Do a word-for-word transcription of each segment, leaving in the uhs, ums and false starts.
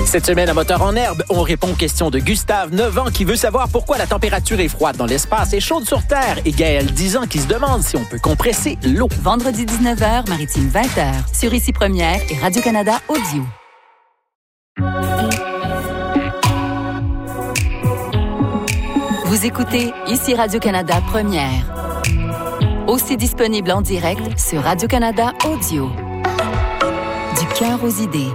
Cette semaine, à Moteur en herbe, on répond aux questions de Gustave, neuf ans, qui veut savoir pourquoi la température est froide dans l'espace et chaude sur Terre, et Gaël, dix ans, qui se demande si on peut compresser l'eau. Vendredi dix-neuf heures, Maritime vingt heures, sur Ici Première et Radio-Canada Audio. Vous écoutez Ici Radio-Canada Première. Aussi disponible en direct sur Radio-Canada Audio. Du cœur aux idées.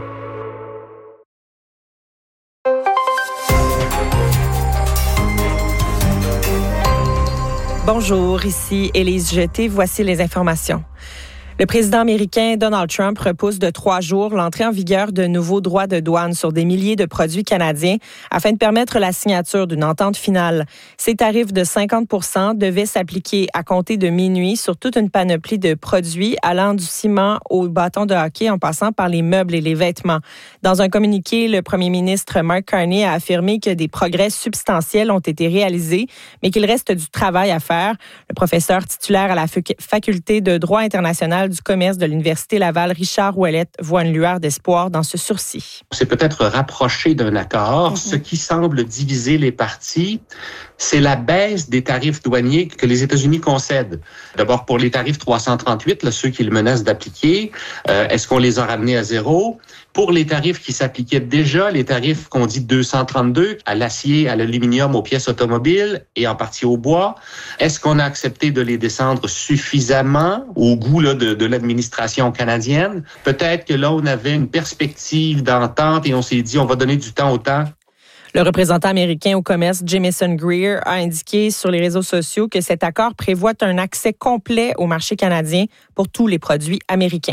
Bonjour, ici Élise Jeté. Voici les informations. Le président américain Donald Trump repousse de trois jours l'entrée en vigueur de nouveaux droits de douane sur des milliers de produits canadiens afin de permettre la signature d'une entente finale. Ces tarifs de cinquante pour cent devaient s'appliquer à compter de minuit sur toute une panoplie de produits allant du ciment au bâton de hockey en passant par les meubles et les vêtements. Dans un communiqué, le premier ministre Mark Carney a affirmé que des progrès substantiels ont été réalisés, mais qu'il reste du travail à faire. Le professeur titulaire à la faculté de droit international du commerce de l'Université Laval, Richard Ouellette, voit une lueur d'espoir dans ce sursis. C'est peut-être rapproché d'un accord. Mm-hmm. Ce qui semble diviser les parties, c'est la baisse des tarifs douaniers que les États-Unis concèdent. D'abord, pour les tarifs trois cent trente-huit, là, ceux qu'ils menacent d'appliquer, euh, est-ce qu'on les a ramenés à zéro? Pour les tarifs qui s'appliquaient déjà, les tarifs qu'on dit deux cent trente-deux, à l'acier, à l'aluminium, aux pièces automobiles et en partie au bois, est-ce qu'on a accepté de les descendre suffisamment au goût là, de, de l'administration canadienne? Peut-être que là, on avait une perspective d'entente et on s'est dit, on va donner du temps au temps. Le représentant américain au commerce, Jamieson Greer, a indiqué sur les réseaux sociaux que cet accord prévoit un accès complet au marché canadien pour tous les produits américains.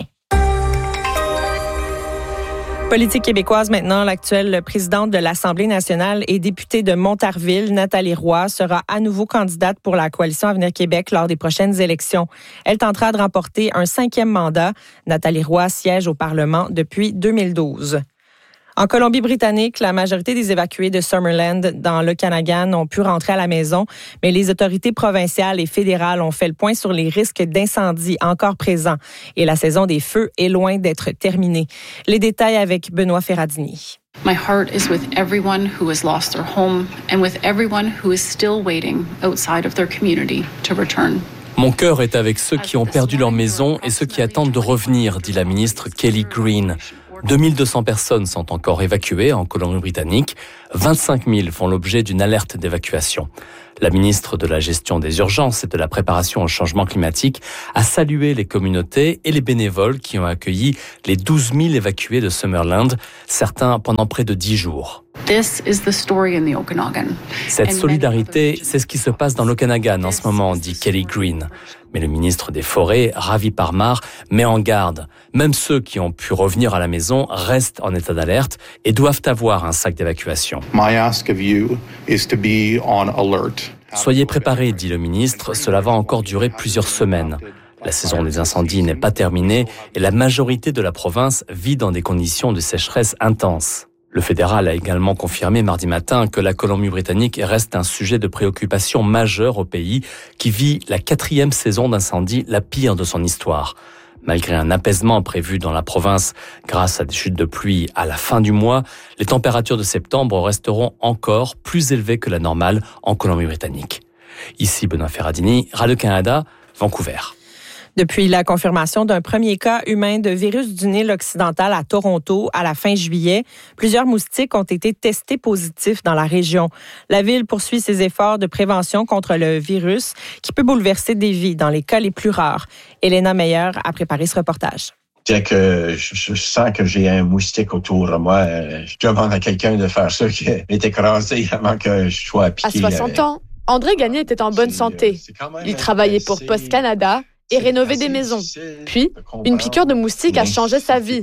Politique québécoise maintenant, l'actuelle présidente de l'Assemblée nationale et députée de Montarville, Nathalie Roy, sera à nouveau candidate pour la Coalition Avenir Québec lors des prochaines élections. Elle tentera de remporter un cinquième mandat. Nathalie Roy siège au Parlement depuis deux mille douze. En Colombie-Britannique, la majorité des évacués de Summerland dans l'Okanagan ont pu rentrer à la maison, mais les autorités provinciales et fédérales ont fait le point sur les risques d'incendie encore présents et la saison des feux est loin d'être terminée. Les détails avec Benoît Ferradini. My heart is with everyone who has lost their home and with everyone who is still waiting outside of their community to return. Mon cœur est avec ceux qui ont perdu leur maison et ceux qui attendent de revenir, dit la ministre Kelly Green. deux mille deux cents personnes sont encore évacuées en Colombie-Britannique. vingt-cinq mille font l'objet d'une alerte d'évacuation. La ministre de la Gestion des urgences et de la préparation au changement climatique a salué les communautés et les bénévoles qui ont accueilli les douze mille évacués de Summerland, certains pendant près de dix jours. This is the story in the Okanagan. Cette solidarité, c'est ce qui se passe dans l'Okanagan en ce moment, dit Kelly Green. Mais le ministre des Forêts, Ravi Parmar, met en garde. Même ceux qui ont pu revenir à la maison restent en état d'alerte et doivent avoir un sac d'évacuation. My ask of you is to be on alert. Soyez préparés, dit le ministre, cela va encore durer plusieurs semaines. La saison des incendies n'est pas terminée et la majorité de la province vit dans des conditions de sécheresse intenses. Le fédéral a également confirmé mardi matin que la Colombie-Britannique reste un sujet de préoccupation majeur au pays qui vit la quatrième saison d'incendie, la pire de son histoire. Malgré un apaisement prévu dans la province grâce à des chutes de pluie à la fin du mois, les températures de septembre resteront encore plus élevées que la normale en Colombie-Britannique. Ici Benoît Ferradini, Radio-Canada, Vancouver. Depuis la confirmation d'un premier cas humain de virus du Nil occidental à Toronto à la fin juillet, plusieurs moustiques ont été testés positifs dans la région. La ville poursuit ses efforts de prévention contre le virus qui peut bouleverser des vies dans les cas les plus rares. Elena Meyer a préparé ce reportage. Dès que je, je sens que j'ai un moustique autour de moi, je demande à quelqu'un de faire ça qui est écrasé avant que je sois piqué. À soixante ans, André Gagné était en bonne santé. Il travaillait pour Post Canada et rénover des maisons. Puis, une piqûre de moustique a changé sa vie.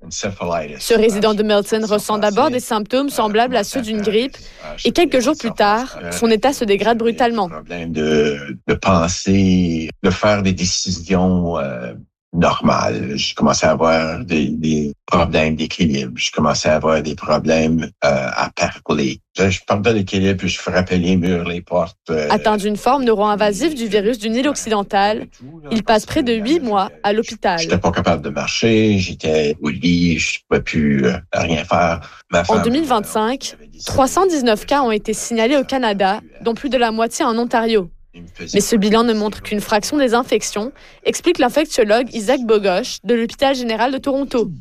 Ce résident de Milton ressent d'abord des symptômes semblables à ceux d'une grippe et quelques jours plus tard, son état se dégrade brutalement. De, de penser, de faire des décisions euh, normal. Je commençais à avoir des, des problèmes d'équilibre. Je commençais à avoir des problèmes euh, à parler. Je, je perdais l'équilibre, puis je frappais les murs, les portes. Euh, Atteint d'une forme neuro-invasive du virus du Nil occidental, il passe près de huit mois à l'hôpital. J'étais pas capable de marcher, j'étais au lit, je ne pouvais plus euh, rien faire. Ma femme, en deux mille vingt-cinq, trois cent dix-neuf cas ont été signalés au Canada, dont plus de la moitié en Ontario. Mais ce bilan ne montre qu'une fraction des infections, explique l'infectiologue Isaac Bogoch de l'hôpital général de Toronto.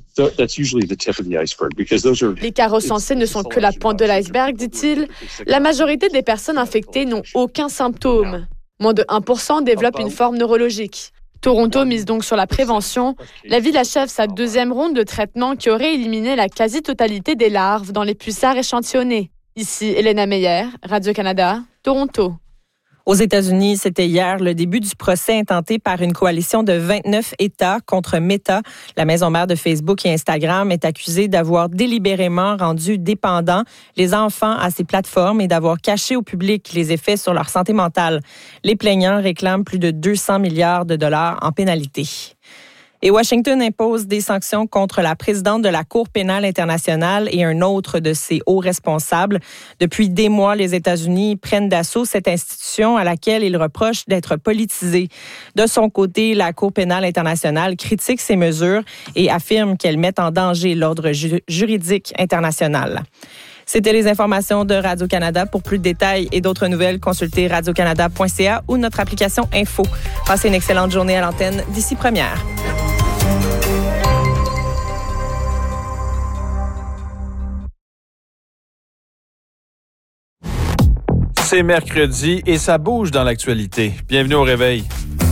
Les cas recensés ne sont que la pointe de l'iceberg, dit-il. La majorité des personnes infectées n'ont aucun symptôme. Moins de un pour cent développent une forme neurologique. Toronto mise donc sur la prévention. La ville achève sa deuxième ronde de traitement qui aurait éliminé la quasi-totalité des larves dans les pulsars échantillonnés. Ici, Elena Meyer, Radio-Canada, Toronto. Aux États-Unis, c'était hier le début du procès intenté par une coalition de vingt-neuf États contre Meta. La maison mère de Facebook et Instagram est accusée d'avoir délibérément rendu dépendants les enfants à ces plateformes et d'avoir caché au public les effets sur leur santé mentale. Les plaignants réclament plus de deux cents milliards de dollars en pénalité. Et Washington impose des sanctions contre la présidente de la Cour pénale internationale et un autre de ses hauts responsables. Depuis des mois, les États-Unis prennent d'assaut cette institution à laquelle ils reprochent d'être politisée. De son côté, la Cour pénale internationale critique ces mesures et affirme qu'elles mettent en danger l'ordre ju- juridique international. C'était les informations de Radio-Canada. Pour plus de détails et d'autres nouvelles, consultez radio canada point c a ou notre application Info. Passez une excellente journée à l'antenne d'ici première. C'est mercredi et ça bouge dans l'actualité. Bienvenue au Réveil.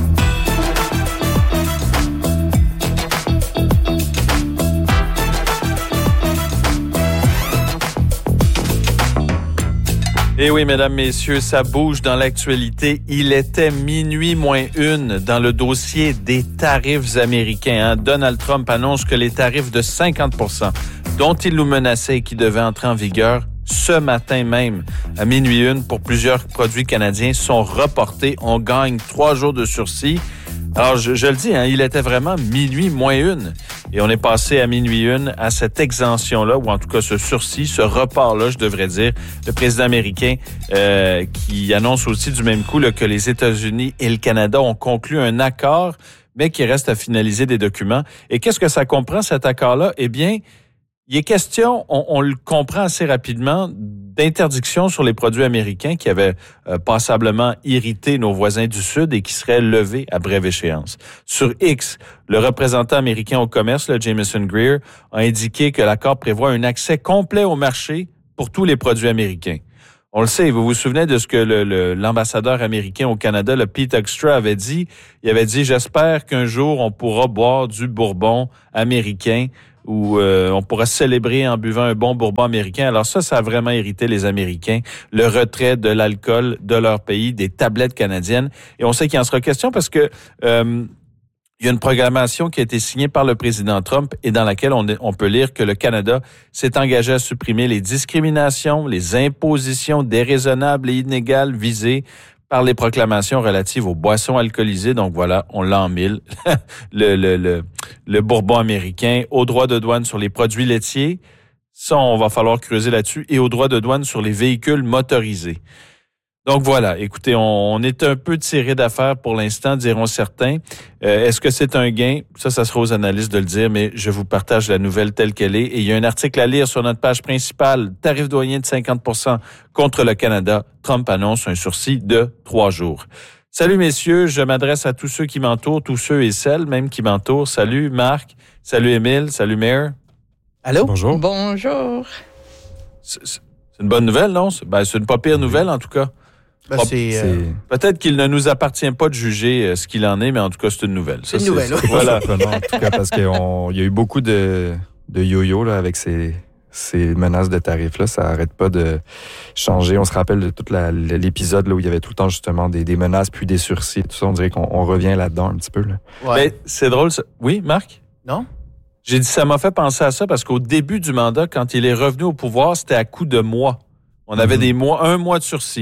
Et oui, mesdames, messieurs, ça bouge dans l'actualité. Il était minuit moins une dans le dossier des tarifs américains. Hein. Donald Trump annonce que les tarifs de cinquante pour cent dont il nous menaçait et qui devaient entrer en vigueur ce matin même, à minuit une, pour plusieurs produits canadiens, sont reportés. On gagne trois jours de sursis. Alors, je, je le dis, hein, il était vraiment minuit moins une. Et on est passé à minuit une à cette exemption-là, ou en tout cas ce sursis, ce report-là, je devrais dire. Le président américain euh, qui annonce aussi du même coup là, que les États-Unis et le Canada ont conclu un accord, mais qu'il reste à finaliser des documents. Et qu'est-ce que ça comprend, cet accord-là? Eh bien, il est question, on, on le comprend assez rapidement, d'interdiction sur les produits américains qui avaient euh, passablement irrité nos voisins du Sud et qui seraient levés à brève échéance. Sur X, le représentant américain au commerce, le Jameson Greer, a indiqué que l'accord prévoit un accès complet au marché pour tous les produits américains. On le sait, vous vous souvenez de ce que le, le, l'ambassadeur américain au Canada, le Pete Extra, avait dit? Il avait dit « J'espère qu'un jour, on pourra boire du bourbon américain » où euh, on pourra célébrer en buvant un bon bourbon américain. Alors ça, ça a vraiment irrité les Américains, le retrait de l'alcool de leur pays, des tablettes canadiennes. Et on sait qu'il en sera question parce que euh, il y a une programmation qui a été signée par le président Trump et dans laquelle on, on peut lire que le Canada s'est engagé à supprimer les discriminations, les impositions déraisonnables et inégales visées par les proclamations relatives aux boissons alcoolisées. Donc voilà, on l'a en mille. le, le, le, le bourbon américain, aux droits de douane sur les produits laitiers. Ça, on va falloir creuser là-dessus. Et aux droits de douane sur les véhicules motorisés. Donc voilà, écoutez, on, on est un peu tiré d'affaire pour l'instant, diront certains. Euh, est-ce que c'est un gain? Ça, ça sera aux analystes de le dire, mais je vous partage la nouvelle telle qu'elle est. Et il y a un article à lire sur notre page principale, tarif douanier de cinquante pour cent contre le Canada. Trump annonce un sursis de trois jours. Salut messieurs, je m'adresse à tous ceux qui m'entourent, tous ceux et celles même qui m'entourent. Salut Marc, salut Émile, salut Mayor. Allô? Bonjour. Bonjour. C'est, c'est une bonne nouvelle, non? Ben, c'est une pas pire nouvelle en tout cas. Ben, c'est, c'est... euh... Peut-être qu'il ne nous appartient pas de juger ce qu'il en est, mais en tout cas, c'est une nouvelle. C'est Ça, une nouvelle, oui. Voilà. En tout cas, parce qu'il y a eu beaucoup de, de yo-yo là, avec ces, ces menaces de tarifs-là. Ça n'arrête pas de changer. On se rappelle de tout la, l'épisode là, où il y avait tout le temps justement des, des menaces, puis des sursis. Tout ça, on dirait qu'on on revient là-dedans un petit peu. Là. Ouais. Mais c'est drôle. Ça... Oui, Marc? Non? J'ai dit, ça m'a fait penser à ça parce qu'au début du mandat, quand il est revenu au pouvoir, c'était à coup de mois. On avait mm-hmm. des mois, un mois de sursis.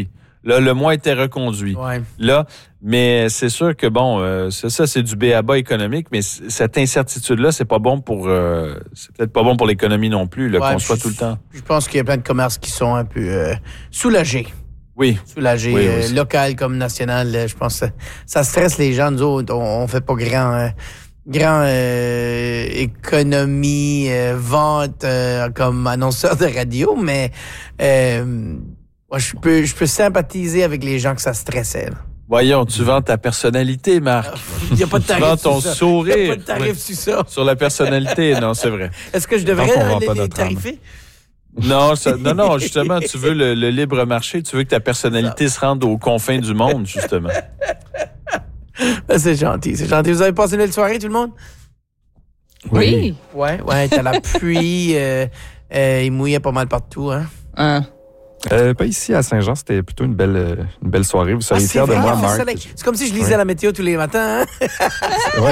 Là, le mois était reconduit. Ouais. Là, mais c'est sûr que, bon, euh, c'est ça, c'est du b-a-bas économique, mais c- cette incertitude-là, c'est pas bon pour... Euh, c'est peut-être pas bon pour l'économie non plus, là, Ouais, qu'on soit je- tout le temps. Je pense qu'il y a plein de commerces qui sont un peu euh, soulagés. Oui. Soulagés, Oui, euh, aussi. local comme national. euh, je pense que ça, ça stresse les gens. Nous autres, on, on fait pas grand... euh, grand euh, économie, euh, vente euh, comme annonceur de radio, mais euh, moi, je peux, je peux sympathiser avec les gens que ça stressait. Là. Voyons, tu vends ta personnalité, Marc. Il n'y a pas de Tu tarif vends sur ton ça. sourire. Il n'y a pas de tarif Oui. sur ça. Sur la personnalité, non, c'est vrai. Est-ce que je devrais Tant qu'on vend les, pas les notre âme. tarifer? Non, ça, non, non, justement, tu veux le, le libre marché, tu veux que ta personnalité se rende aux confins du monde, justement. Ah, c'est gentil, c'est gentil. Vous avez passé une belle soirée, tout le monde? Oui. Ouais, ouais, t'as la pluie, euh, euh, il mouillait pas mal partout, hein? Hein. Euh, pas ici à Saint-Jean, c'était plutôt une belle, euh, une belle soirée. Vous seriez Ah, fiers de vrai, moi, il fait Marc. soleil. C'est comme si je lisais Ouais. la météo tous les matins, hein? Ouais.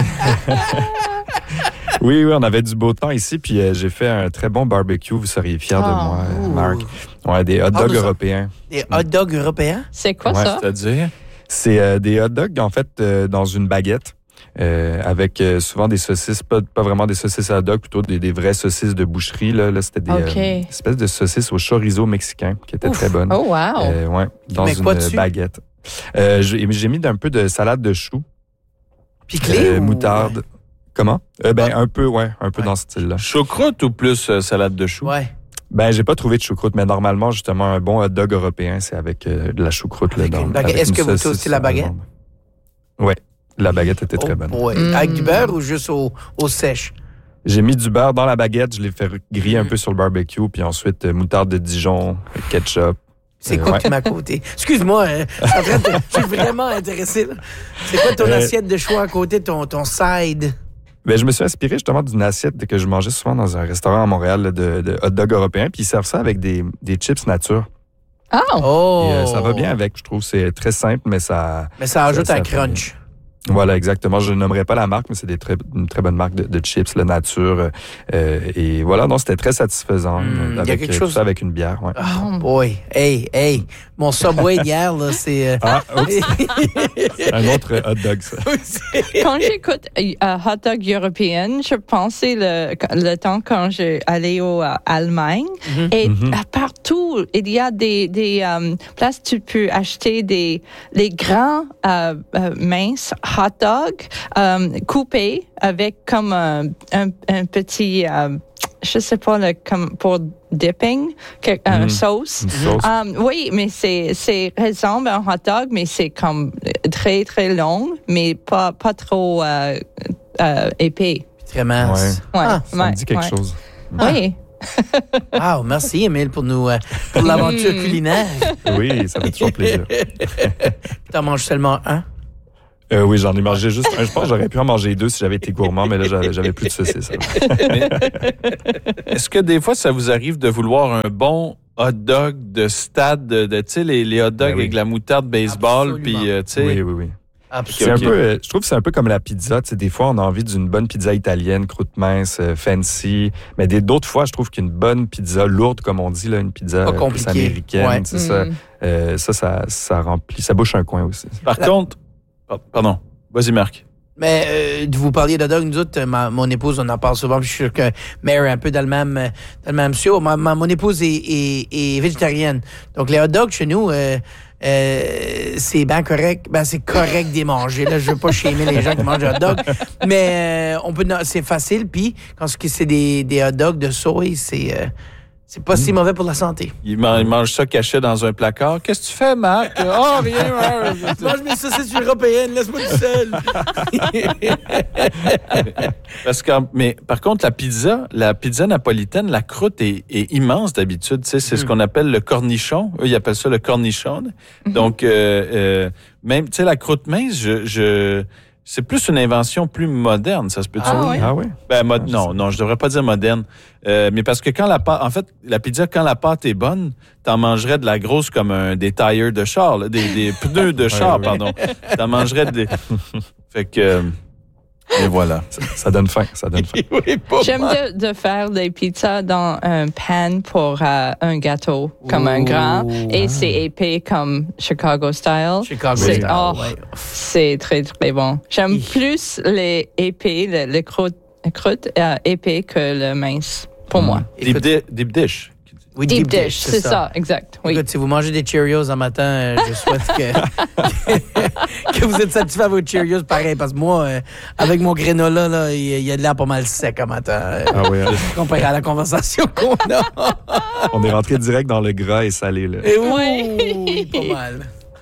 Oui, oui, on avait du beau temps ici, puis euh, j'ai fait un très bon barbecue. Vous seriez fiers de moi, euh, Marc. Ouais, des hot Parle dogs de ça. européens. Des hot dogs européens? C'est quoi Ouais, ça? C'est-à-dire? C'est euh, des hot dogs, en fait, euh, dans une baguette, euh, avec euh, souvent des saucisses, pas, pas vraiment des saucisses à hot dog, plutôt des, des vraies saucisses de boucherie. Là, là c'était des OK. euh, espèces de saucisses au chorizo mexicain, qui étaient Ouf. très bonnes. Oh, wow. Euh, ouais, dans mets une quoi dessus? baguette. Euh, j'ai, j'ai mis un peu de salade de choux, Piclé euh, ou... moutarde. Comment? Euh, ben, Ouais. un peu, ouais, un peu Ouais. dans ce style-là. Choucroute ou plus euh, salade de choux? Ouais. Ben, j'ai pas trouvé de choucroute, mais normalement, justement, un bon hot dog européen, c'est avec euh, de la choucroute. Là, Avec dans, une baguette. avec Est-ce une que vous saucisse toastez la baguette? allemande. Ouais, la baguette était très Oh bonne. boy. Mm. Avec du beurre ou juste au, au sèche? J'ai mis du beurre dans la baguette, je l'ai fait griller un Mm. peu sur le barbecue, puis ensuite, euh, moutarde de Dijon, ketchup. C'est Euh, quoi ouais. que tu m'as à côté? Excuse-moi, hein, je suis en train de- je suis vraiment intéressé. Là. C'est quoi ton Euh, assiette de choix à côté, ton, ton side? Ben, je me suis inspiré justement d'une assiette que je mangeais souvent dans un restaurant à Montréal là, de, de hot dog européen, puis ils servent ça avec des, des chips nature. Oh! Oh! Et, euh, ça va bien avec, je trouve. C'est très simple, mais ça... Mais ça ajoute ça- un ça fait crunch. Voilà, exactement. Je ne nommerai pas la marque, mais c'est des très, une très bonne marque de, de chips, la nature. Euh, et voilà, non, c'était très satisfaisant. Mm, euh, il y a avec, quelque euh, chose- tout ça avec une bière. Ouais. Oh boy. Hey, hey. Mon Subway d'hier, là, c'est... euh, Ah, oups, un autre hot dog, ça. Quand j'écoute euh, hot dog européenne, je pensais le, le temps quand j'allais en euh, Allemagne. Mhm. Et Mhm. euh, partout, il y a des, des euh, places où tu peux acheter des les grands euh, euh, minces hot dogs euh, coupés avec comme un, un, un petit, euh, je sais pas, le, comme pour dipping, que, un Mhm. sauce. Une sauce. Um, oui, mais c'est, c'est ressemble à un hot dog, mais c'est comme très, très long, mais pas, pas trop euh, euh, épais. Très mince. Ouais, Ah, Ça ouais, me dit quelque ouais. chose. Oui. wow, merci, Émile, pour, nous, euh, pour l'aventure culinaire. Oui, ça fait toujours plaisir. T'en manges seulement un? Euh, oui, j'en ai mangé juste un. Je pense que j'aurais pu en manger deux si j'avais été gourmand, mais là, j'avais, j'avais plus de saucisses. Mais est-ce que des fois, ça vous arrive de vouloir un bon hot dog de stade, de, de, tu sais, les, les hot dogs Ben oui. avec la moutarde baseball, Absolument. puis, euh, tu sais... Oui, oui, oui. C'est Absolument. un peu, euh, je trouve que c'est un peu comme la pizza. Tu sais, des fois, on a envie d'une bonne pizza italienne, croûte mince, euh, fancy. Mais des, d'autres fois, je trouve qu'une bonne pizza lourde, comme on dit, là, une pizza Pas euh, plus compliqué. américaine, Ouais. c'est ça, Mm. euh, ça, ça, ça remplit, ça bouche un coin aussi. Par La- contre... par- Pardon. Vas-y, Marc. Mais euh, vous parliez de dog, nous autres, ma, mon épouse, on en parle souvent, puis je suis sûr que Mary est un peu dans le même, euh, dans le même show. Ma, ma- mon épouse est, est, est végétarienne. Donc, les hot dogs chez nous, euh, euh, c'est bien correct. Ben, c'est correct d'y manger. Là, je veux pas shamer les gens qui mangent des hot dogs. Mais euh, on peut, c'est facile. Puis, quand c'est des, des hot dogs de soie, c'est, euh, c'est pas si mauvais pour la santé. Il, man- il mange ça caché dans un placard. Qu'est-ce que tu fais, Marc? Oh, rien. ouais. Je mange mes saucisses européennes, laisse-moi tout seul. Parce que, mais par contre, la pizza, la pizza napolitaine, la croûte est, est immense d'habitude. Tu sais, c'est ce qu'on appelle le cornichon. Eux, ils appellent ça le cornichon. Donc, euh, euh, même, tu sais, la croûte mince, je, je, c'est plus une invention plus moderne, ça se peut-tu? Ah oui? Ah oui? Ben, mod- non, non, je devrais pas dire moderne. Euh, mais parce que quand la pâte, en fait, la pizza, quand la pâte est bonne, t'en mangerais de la grosse comme un, des tires de char, là, des, des pneus de char, ouais. pardon. T'en mangerais des. Fait que. euh, Et voilà. Ça, ça donne faim, ça donne faim. Oui, J'aime de, de faire des pizzas dans un pan pour euh, un gâteau, comme Ooh, un grand. Et wow. c'est épais comme Chicago style. Chicago c'est, style, oh, ouais. C'est très, très bon. J'aime plus les épais, le, le croûte, croûte euh, épais que le mince, pour mmh. moi. Deep, di- deep dish. Oui, deep, deep dish, dish, c'est, c'est ça. ça, exact. Oui. Écoute, si vous mangez des Cheerios un matin, euh, je souhaite que, que vous êtes satisfait à vos Cheerios pareil, parce que moi, euh, avec mon granola, là, il y, y a de l'air pas mal sec un matin. Euh, ah oui, hein. Comparé à la conversation qu'on a. On est rentré direct dans le gras et salé, là. Et oui, pas mal.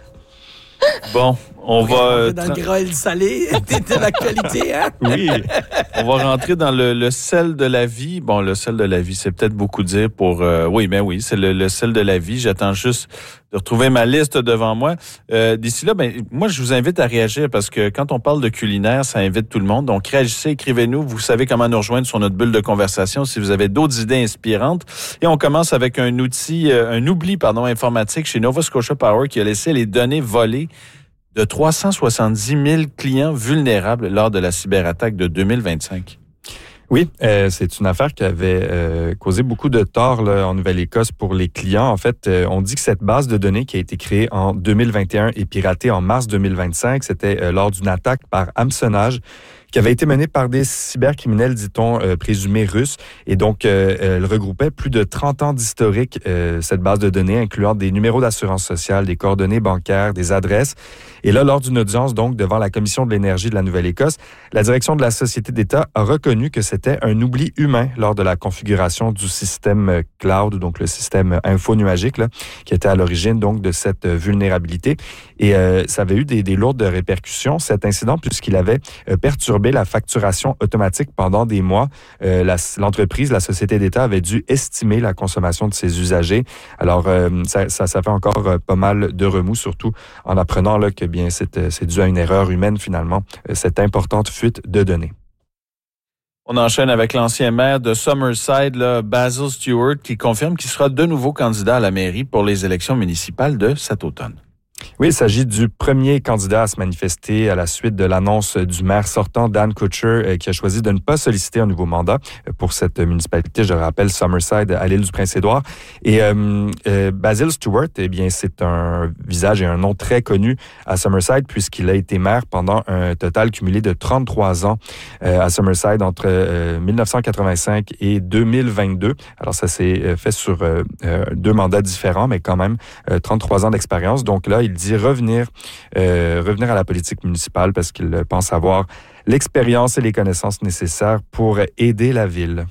Bon, on, on va... Euh, dans tra- le gras et le salé, c'était l'actualité, hein? Oui. On va rentrer dans le, le sel de la vie. Bon, le sel de la vie, c'est peut-être beaucoup dire pour... Euh, oui, mais oui, c'est le, le sel de la vie. J'attends juste de retrouver ma liste devant moi. Euh, d'ici là, ben, moi, je vous invite à réagir parce que quand on parle de culinaire, ça invite tout le monde. Donc, réagissez, écrivez-nous. Vous savez comment nous rejoindre sur notre bulle de conversation si vous avez d'autres idées inspirantes. Et on commence avec un outil, euh, un oubli, pardon, informatique chez Nova Scotia Power qui a laissé les données volées de trois cent soixante-dix mille clients vulnérables lors de la cyberattaque de deux mille vingt-cinq. Oui, euh, c'est une affaire qui avait euh, causé beaucoup de tort là, en Nouvelle-Écosse pour les clients. En fait, euh, on dit que cette base de données qui a été créée en deux mille vingt et un et piratée en mars deux mille vingt-cinq, c'était euh, lors d'une attaque par hameçonnage qui avait été menée par des cybercriminels, dit-on, euh, présumés russes. Et donc, euh, elle regroupait plus de trente ans d'historique, euh, cette base de données, incluant des numéros d'assurance sociale, des coordonnées bancaires, des adresses. Et là, lors d'une audience, donc, devant la Commission de l'énergie de la Nouvelle-Écosse, la direction de la Société d'État a reconnu que c'était un oubli humain lors de la configuration du système cloud, donc le système info-nuagique, là, qui était à l'origine, donc, de cette vulnérabilité. Et euh, ça avait eu des, des lourdes répercussions, cet incident, puisqu'il avait euh, perturbé la facturation automatique pendant des mois. Euh, la, l'entreprise, la Société d'État, avait dû estimer la consommation de ses usagers. Alors, euh, ça, ça, ça fait encore euh, pas mal de remous, surtout en apprenant là, que bien c'est, c'est dû à une erreur humaine, finalement, euh, cette importante fuite de données. On enchaîne avec l'ancien maire de Summerside, là, Basil Stewart, qui confirme qu'il sera de nouveau candidat à la mairie pour les élections municipales de cet automne. Oui, il s'agit du premier candidat à se manifester à la suite de l'annonce du maire sortant, Dan Kutcher, qui a choisi de ne pas solliciter un nouveau mandat pour cette municipalité, je rappelle, Summerside, à l'île du Prince-Édouard. Et euh, euh, Basil Stewart, eh bien, c'est un visage et un nom très connu à Summerside, puisqu'il a été maire pendant un total cumulé de trente-trois ans euh, à Summerside entre euh, dix-neuf cent quatre-vingt-cinq et deux mille vingt-deux. Alors, ça s'est fait sur euh, deux mandats différents, mais quand même euh, trente-trois ans d'expérience. Donc là, il dit revenir, euh, revenir à la politique municipale parce qu'il pense avoir l'expérience et les connaissances nécessaires pour aider la ville.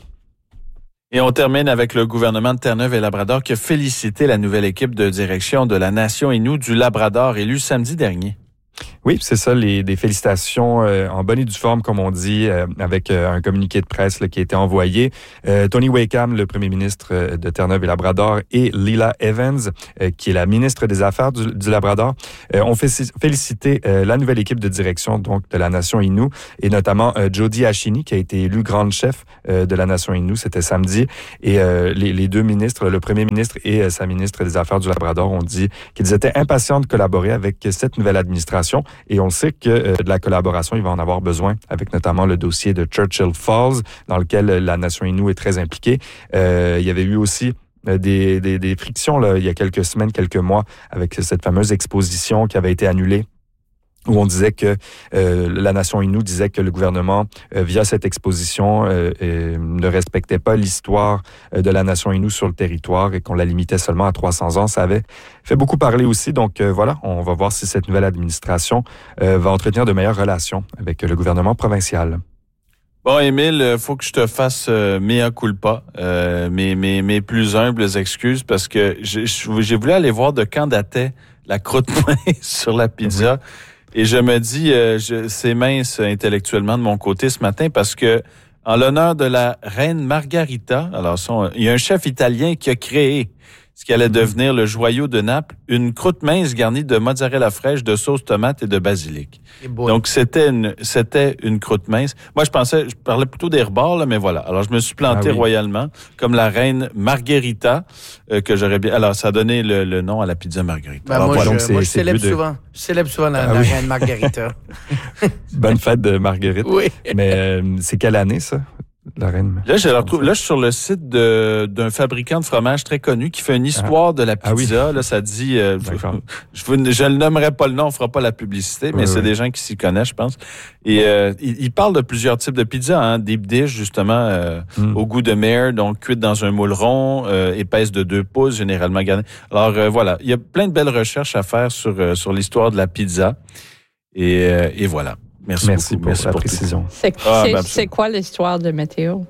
Et on termine avec le gouvernement de Terre-Neuve et Labrador qui a félicité la nouvelle équipe de direction de la Nation Innu du Labrador élue samedi dernier. Oui, c'est ça, les, des félicitations euh, en bonne et due forme, comme on dit, euh, avec euh, un communiqué de presse là, qui a été envoyé. Euh, Tony Wakeham, le premier ministre euh, de Terre-Neuve et Labrador, et Lila Evans, euh, qui est la ministre des Affaires du, du Labrador, euh, ont fait, félicité euh, la nouvelle équipe de direction donc de la Nation Innu, et notamment euh, Jody Ashini, qui a été élue grande chef euh, de la Nation Innu, c'était samedi. Et euh, les, les deux ministres, le premier ministre et euh, sa ministre des Affaires du Labrador, ont dit qu'ils étaient impatients de collaborer avec cette nouvelle administration. Et on sait que euh, de la collaboration, il va en avoir besoin, avec notamment le dossier de Churchill Falls, dans lequel la Nation Innu est très impliquée. Euh, il y avait eu aussi euh, des, des, des frictions là, il y a quelques semaines, quelques mois, avec cette fameuse exposition qui avait été annulée, où on disait que euh, la Nation Innu disait que le gouvernement, euh, via cette exposition, euh, euh, ne respectait pas l'histoire euh, de la Nation Innu sur le territoire et qu'on la limitait seulement à trois cents ans. Ça avait fait beaucoup parler aussi. Donc euh, voilà, on va voir si cette nouvelle administration euh, va entretenir de meilleures relations avec le gouvernement provincial. Bon, Émile, il faut que je te fasse euh, mea culpa, euh, mes, mes, mes plus humbles excuses, parce que j'ai, j'ai voulu aller voir de quand datait la croûte mince sur la pizza. Et je me dis, euh, je, c'est mince intellectuellement de mon côté ce matin parce que, en l'honneur de la reine Margarita, alors son, il y a un chef italien qui a créé ce qui allait devenir le joyau de Naples, une croûte mince garnie de mozzarella fraîche, de sauce tomate et de basilic. Donc, c'était une, c'était une croûte mince. Moi, je pensais, je parlais plutôt des rebords, là, mais voilà. Alors, je me suis planté ah oui. royalement, comme la reine Margherita, euh, que j'aurais bien... Alors, ça a donné le, le nom à la pizza Margherita. Ben, Alors, moi, voilà. je, Donc, c'est, moi, je c'est célèbre de... souvent. Je célèbre souvent la, ah, la oui. reine Margherita. Bonne fête de Marguerite. Oui. Mais euh, c'est quelle année, ça? La reine. Là, je la retrouve, là, je suis sur le site de, d'un fabricant de fromage très connu qui fait une histoire ah. de la pizza. Ah oui. Là, ça dit, euh, je, je, je ne nommerai pas le nom, on fera pas la publicité, mais oui, c'est oui. des gens qui s'y connaissent, je pense. Et euh, il, il parle de plusieurs types de pizza, hein, deep dish justement euh, mm. au goût de mer, donc cuite dans un moule rond, euh, épaisse de deux pouces, généralement garnie. Alors euh, voilà, il y a plein de belles recherches à faire sur euh, sur l'histoire de la pizza. Et, euh, et voilà. Merci, Merci beaucoup. pour Merci la pour précision. C'est, ah, c'est, ben, c'est quoi l'histoire de météo?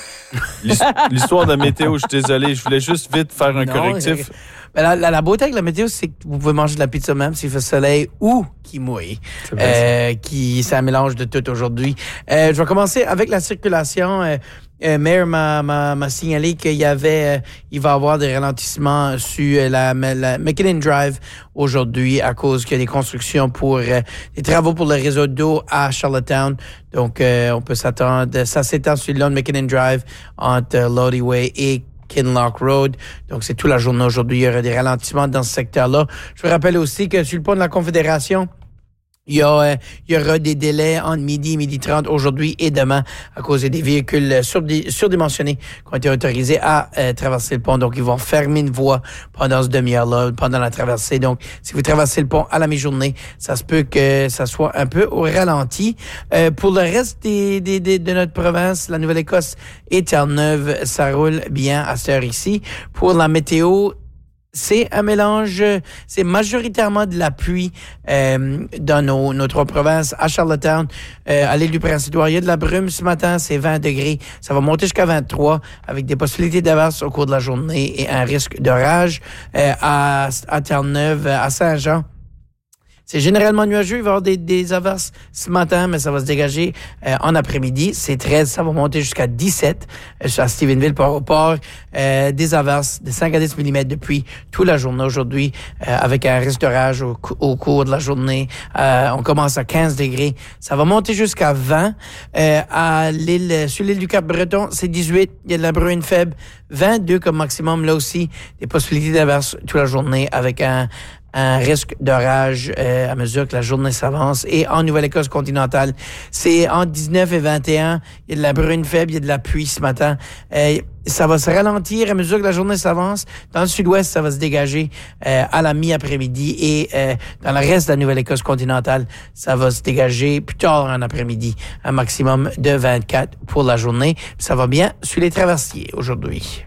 L'histoire de météo, je suis désolé, je voulais juste vite faire un non, correctif. Ben la, la, la beauté avec la météo, c'est que vous pouvez manger de la pizza même s'il fait soleil ou qu'il mouille. Euh, qui, c'est un mélange de tout aujourd'hui. Euh, je vais commencer avec la circulation. Euh, Euh, Mayor m'a, m'a, m'a signalé qu'il y avait, euh, il va y avoir des ralentissements sur la, la McKinnon Drive aujourd'hui à cause qu'il y a des constructions pour euh, des travaux pour le réseau d'eau à Charlottetown. Donc, euh, on peut s'attendre. Ça s'étend sur le long de McKinnon Drive entre euh, Lodi Way et Kinloch Road. Donc, c'est toute la journée aujourd'hui. Il y aura des ralentissements dans ce secteur-là. Je vous rappelle aussi que sur le pont de la Confédération, Il y, a, euh, il y aura des délais entre midi et midi trente aujourd'hui et demain à cause des véhicules surdé- surdimensionnés qui ont été autorisés à euh, traverser le pont. Donc, ils vont fermer une voie pendant ce demi-heure-là, pendant la traversée. Donc, si vous traversez le pont à la mi-journée, ça se peut que ça soit un peu au ralenti. Euh, pour le reste des, des, des, de notre province, la Nouvelle-Écosse et Terre-Neuve, ça roule bien à cette heure ici. Pour la météo, c'est un mélange, c'est majoritairement de la pluie euh, dans nos, nos trois provinces. À Charlottetown, euh, à l'île du Prince-Édouard, il y a de la brume ce matin, c'est vingt degrés. Ça va monter jusqu'à vingt-trois avec des possibilités d'averse au cours de la journée et un risque d'orage. Euh, à, à Terre-Neuve, à Saint-Jean, c'est généralement nuageux. Il va y avoir des, des averses ce matin, mais ça va se dégager euh, en après-midi. C'est treize, ça va monter jusqu'à dix-sept euh, à Stephenville, Port-au-Port. Euh, des averses de cinq à dix millimètres de pluie toute la journée aujourd'hui, euh, avec un risque d'orage au, au cours de la journée. Euh, on commence à quinze degrés. Ça va monter jusqu'à vingt. Euh, à l'île, sur l'île du Cap-Breton, c'est dix-huit. Il y a de la bruine faible. vingt-deux comme maximum. Là aussi, des possibilités d'averses toute la journée avec un un risque d'orage euh, à mesure que la journée s'avance. Et en Nouvelle-Écosse continentale, c'est entre dix-neuf et vingt et un. Il y a de la bruine faible, il y a de la pluie ce matin. Euh, ça va se ralentir à mesure que la journée s'avance. Dans le sud-ouest, ça va se dégager euh, à la mi-après-midi. Et euh, dans le reste de la Nouvelle-Écosse continentale, ça va se dégager plus tard en après-midi. Un maximum de vingt-quatre pour la journée. Puis ça va bien sur les traversiers aujourd'hui.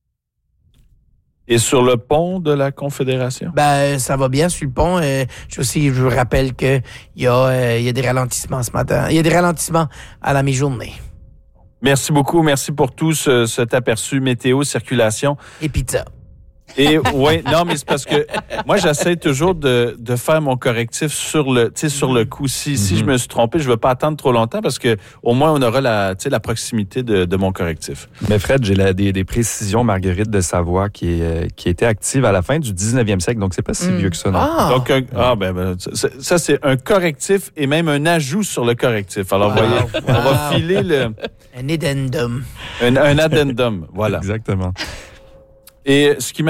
Et sur le pont de la Confédération? Ben, ça va bien sur le pont. Euh, je aussi, je vous rappelle qu'il y a, euh, il y a des ralentissements ce matin. Il y a des ralentissements à la mi-journée. Merci beaucoup. Merci pour tout ce, cet aperçu météo, circulation. Et pizza. Et oui, non, mais c'est parce que moi, j'essaie toujours de, de faire mon correctif sur le, tu sais, sur le coup. Si, mm-hmm. si je me suis trompé, je ne veux pas attendre trop longtemps parce que au moins on aura la, tu sais, la proximité de, de mon correctif. Mais Fred, j'ai la, des, des précisions Marguerite de Savoie qui, est, qui était active à la fin du dix-neuvième siècle, donc c'est pas si mm. vieux que ça. Non? Ah, donc un, ah ben, ben ça, ça c'est un correctif et même un ajout sur le correctif. Alors wow. voyez, wow. on va filer le un addendum. Un, un addendum, voilà. Exactement. Et ce qui